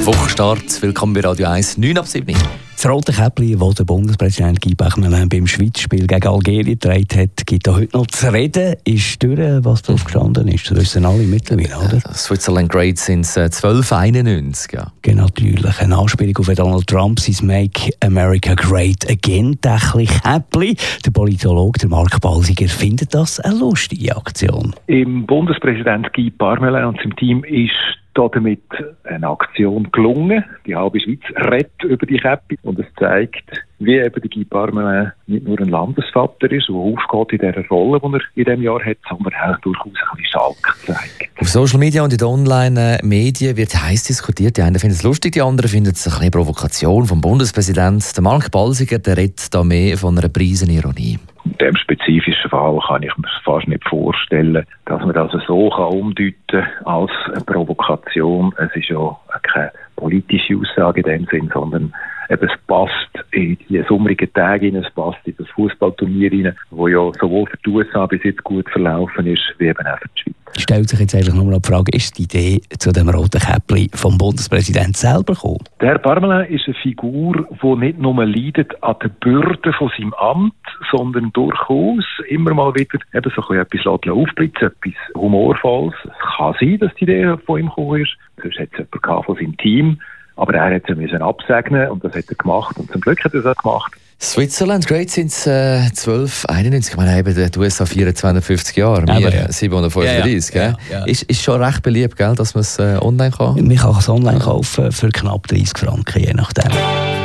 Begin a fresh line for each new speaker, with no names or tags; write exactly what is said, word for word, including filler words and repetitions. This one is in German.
Wochenstart. Willkommen bei Radio eins, neun ab sieben.
Das rote Käppchen, das der Bundespräsident Guy Parmelin beim Schweizspiel gegen Algerien getragen hat, gibt auch heute noch zu reden. Ist durch, was drauf gestanden ist. Das wissen alle mittlerweile, oder?
Switzerland Great since äh, zwölf einundneunzig. Ja.
Genau, natürlich. Eine Anspielung auf Donald Trump, sein Make America Great Again. Käppchen. Der Politologe, der Mark Balsiger, findet das eine lustige Aktion.
Im Bundespräsident Guy Parmelin und seinem Team ist damit eine Aktion gelungen. Die halbe Schweiz redet über die Käppi und es zeigt, wie eben der Guy Parmelin nicht nur ein Landesvater ist, der aufgeht in dieser Rolle, die er in diesem Jahr hat, sondern auch durchaus ein bisschen Schalk zeigt.
Auf Social Media und in den Online-Medien wird heiß diskutiert. Die einen finden es lustig, die anderen finden es eine Provokation vom Bundespräsidenten. Der Mark Balsiger, der redet da mehr von einer Prisenironie.
In diesem spezifischen Fall kann ich mir fast nicht vorstellen, dass man das so umdeuten kann als eine Provokation. Es ist ja keine politische Aussage in dem Sinn, sondern eben, es passt in die sommerigen Tage rein, es passt in das Fußballturnier rein, das ja sowohl für die U S A bis jetzt gut verlaufen ist, wie eben auch für die Schweiz.
Stellt sich jetzt eigentlich nur noch die Frage, ist die Idee zu dem roten Käppli vom Bundespräsidenten selber gekommen?
Der Herr Parmelin ist eine Figur, die nicht nur leidet an den Bürden von seinem Amt, sondern durchaus immer mal wieder eben so etwas aufblitzen, etwas Humorvolles. Es kann sein, dass die Idee von ihm gekommen ist. Sonst hat es jemand von seinem Team. Aber er hat sie absegnen und das hat er gemacht. Und zum Glück hat er das gemacht.
Switzerland Great since äh, zwölf einundneunzig. Ich meine, eben die U S A vierundzwanzig, fünfzig Jahre. Wir ja. siebenhundertfünfunddreißig. Ja, ja. Ja, ja. Ist, ist schon recht beliebt, gell, dass man es äh, online kann?
Man kann es online kaufen für knapp dreißig Franken, je nachdem.